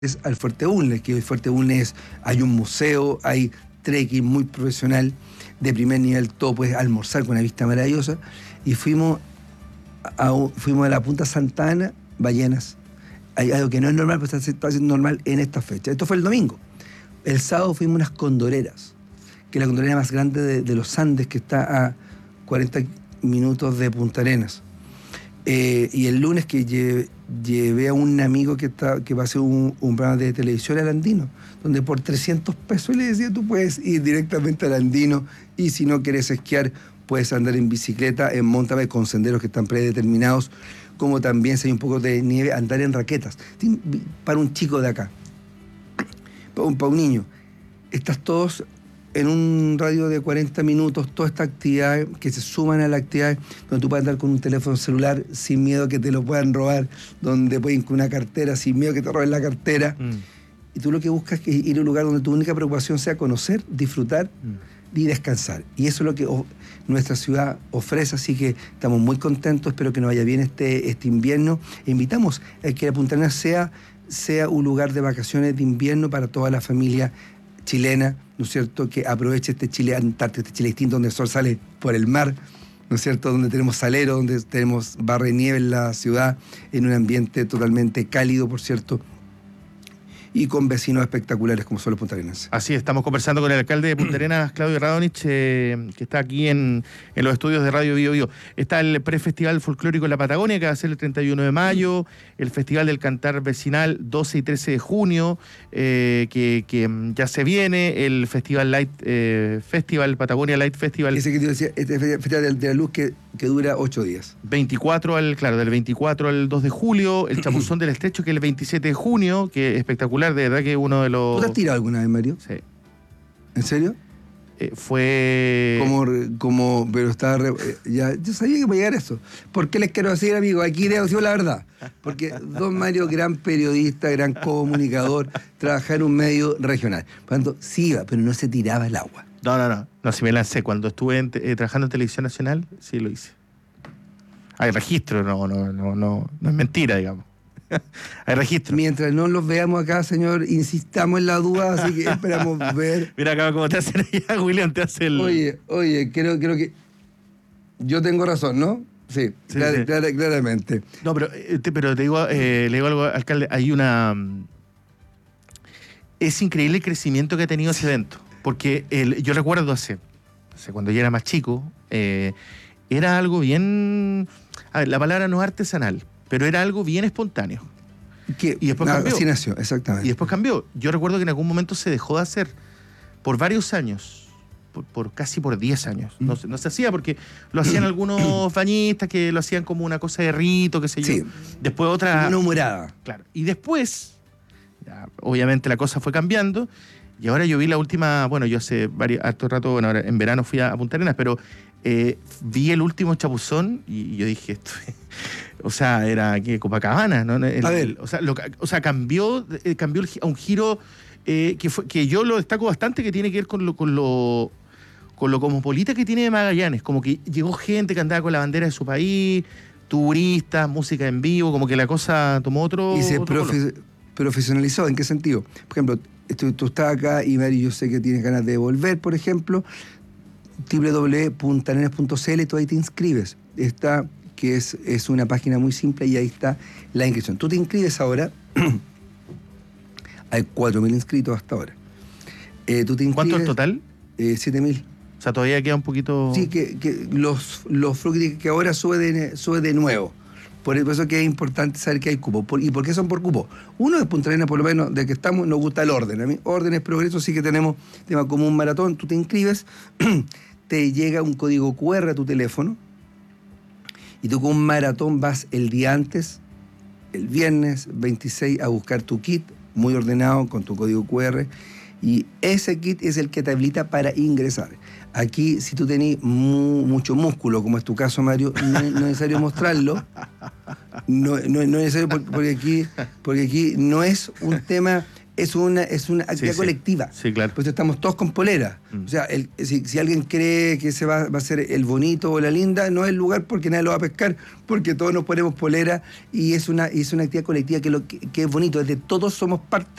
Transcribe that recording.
al Fuerte Bulnes, que el Fuerte Bulnes hay un museo, hay trekking muy profesional, de primer nivel, todo puedes almorzar con una vista maravillosa, y fuimos a la Punta Santa Ana, ballenas. Hay algo que no es normal, pero está haciendo normal en esta fecha. Esto fue el domingo. El sábado fuimos a unas condoreras, que es la condorera más grande de los Andes, que está a 40 minutos de Punta Arenas. Y el lunes que llevé a un amigo que va a hacer un programa de televisión al Andino, donde por 300 pesos le decía, tú puedes ir directamente al Andino, y si no quieres esquiar, puedes andar en bicicleta, en mountain con senderos que están predeterminados, como también, si hay un poco de nieve, andar en raquetas. Para un chico de acá, para un niño, estás todos en un radio de 40 minutos, todas estas actividades que se suman a la actividad donde tú puedes andar con un teléfono celular sin miedo que te lo puedan robar, donde puedes ir con una cartera sin miedo que te roben la cartera. Y tú lo que buscas es ir a un lugar donde tu única preocupación sea conocer, disfrutar y descansar. Y eso es lo que nuestra ciudad ofrece, así que estamos muy contentos, espero que nos vaya bien este invierno. E invitamos a que la Punta Arenas sea un lugar de vacaciones de invierno para toda la familia chilena, ¿no es cierto?, que aproveche este Chile antártico, este Chile distinto, donde el sol sale por el mar, ¿no es cierto?, donde tenemos salero, donde tenemos barra de nieve en la ciudad, en un ambiente totalmente cálido, por cierto, y con vecinos espectaculares como son los puntarenenses. Así, estamos conversando con el alcalde de Punta Arenas, Claudio Radonich, que está aquí en los estudios de Radio Bio Bio. Está el prefestival folclórico en la Patagonia, que va a ser el 31 de mayo, el Festival del Cantar Vecinal 12 y 13 de junio, que ya se viene, el Festival Festival Patagonia Light Festival. Ese que te decía, este Festival de la Luz que dura 8 días. Del 24 al 2 de julio, el Chapuzón del Estrecho, que es el 27 de junio, que es espectacular. De verdad que uno de los... ¿Tú te has tirado alguna vez, Mario? Sí. ¿En serio? Fue... Pero estaba... ya, yo sabía que iba a llegar eso. ¿Por qué les quiero decir, amigo? Aquí debo decir la verdad. Porque don Mario, gran periodista, gran comunicador, trabaja en un medio regional. Por lo tanto, sí iba, pero no se tiraba el agua. No, si me lancé. Cuando estuve trabajando en Televisión Nacional, sí lo hice. Hay registro, no es mentira, digamos. Hay registro. Mientras no los veamos acá, señor, insistamos en la duda, así que esperamos ver. Mira acá cómo te hacen allá, William, te hace el... Oye, creo que yo tengo razón, ¿no? Sí. Claramente. No, pero te digo, le digo algo, alcalde, hay una... Es increíble el crecimiento que ha tenido ese evento, porque yo recuerdo hace cuando yo era más chico, era algo bien... A ver, la palabra no es artesanal, pero era algo bien espontáneo. Y después cambió. Así nació, exactamente. Y después cambió. Yo recuerdo que en algún momento se dejó de hacer por varios años, casi por 10 años. No se hacía porque lo hacían algunos bañistas que lo hacían como una cosa de rito, qué sé yo. Sí. Después otra... Una humorada. Claro. Y después, ya, obviamente la cosa fue cambiando, y ahora yo vi la última... Bueno, yo hace harto rato, bueno, ahora en verano fui a Punta Arenas, pero vi el último Chapuzón y yo dije, esto... O sea, era que Copacabana, ¿no? O sea, cambió a un giro que yo lo destaco bastante, que tiene que ver con lo cosmopolita que tiene de Magallanes. Como que llegó gente que andaba con la bandera de su país, turistas, música en vivo, como que la cosa tomó otro... Y se profesionalizó. ¿En qué sentido? Por ejemplo, tú estás acá y Mari, yo sé que tienes ganas de volver, por ejemplo, www.puntarenas.cl, tú ahí te inscribes. Que es una página muy simple y ahí está la inscripción. Tú te inscribes ahora, hay 4.000 inscritos hasta ahora. ¿Cuánto en total? 7.000. O sea, todavía queda un poquito... Sí, que los frutos que ahora sube de nuevo. Por eso que es importante saber que hay cupo. ¿Y por qué son por cupo? Uno de Punta Arenas, por lo menos, de que estamos, nos gusta el orden. A mí, orden es progreso, sí que tenemos tema como un maratón. Tú te inscribes, te llega un código QR a tu teléfono, y tú con un maratón vas el día antes, el viernes 26, a buscar tu kit, muy ordenado, con tu código QR, y ese kit es el que te habilita para ingresar. Aquí, si tú tenés mucho músculo, como es tu caso, Mario, no es necesario mostrarlo. No es necesario porque aquí no es un tema es una actividad Sí. colectiva. Sí, claro. Pues estamos todos con polera. O sea, si alguien cree que se va a ser el bonito o la linda, no es el lugar porque nadie lo va a pescar, porque todos nos ponemos polera y es una actividad colectiva que es bonito, es de todos somos parte